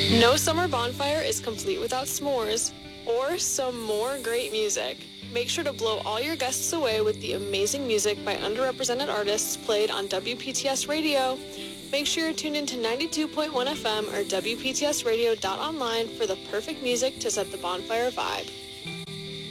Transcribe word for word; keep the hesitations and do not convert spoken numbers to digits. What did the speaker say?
No summer bonfire is complete without s'mores or some more great music. Make sure to blow all your guests away with the amazing music by underrepresented artists played on W P T S Radio. Make sure you're tuned into ninety-two point one F M or W P T S radio dot online for the perfect music to set the bonfire vibe.